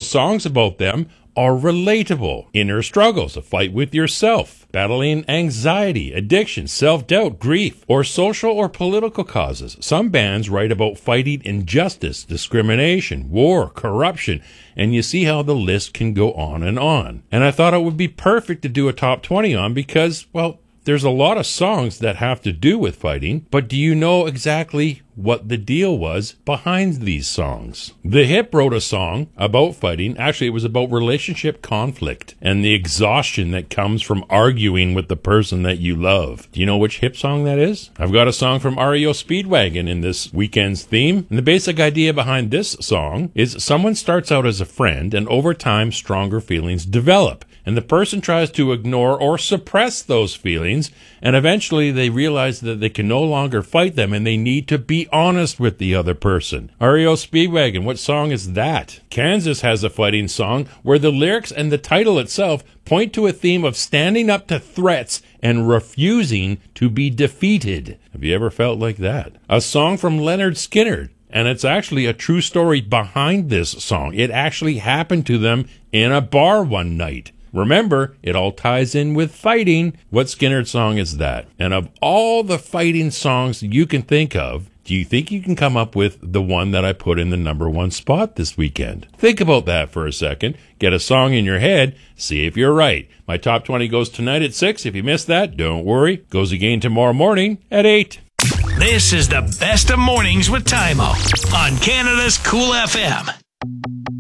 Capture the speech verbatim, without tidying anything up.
songs about them are relatable. Inner struggles, a fight with yourself, battling anxiety, addiction, self-doubt, grief, or social or political causes. Some bands write about fighting injustice, discrimination, war, corruption, and you see how the list can go on and on. And I thought it would be perfect to do a top twenty on because, well, there's a lot of songs that have to do with fighting, but do you know exactly what the deal was behind these songs? The Hip wrote a song about fighting. Actually, it was about relationship conflict and the exhaustion that comes from arguing with the person that you love. Do you know which Hip song that is? I've got a song from R E O Speedwagon in this weekend's theme. And the basic idea behind this song is someone starts out as a friend and over time stronger feelings develop. And the person tries to ignore or suppress those feelings, and eventually they realize that they can no longer fight them and they need to be honest with the other person. R E O Speedwagon, what song is that? Kansas has a fighting song where the lyrics and the title itself point to a theme of standing up to threats and refusing to be defeated. Have you ever felt like that? A song from Leonard Skinner. And it's actually a true story behind this song. It actually happened to them in a bar one night. Remember, it all ties in with fighting. What Skynyrd song is that? And of all the fighting songs you can think of, do you think you can come up with the one that I put in the number one spot this weekend? Think about that for a second. Get a song in your head. See if you're right. My top twenty goes tonight at six. If you missed that, don't worry. Goes again tomorrow morning at eight. This is the best of mornings with Tymo on Canada's Cool F M.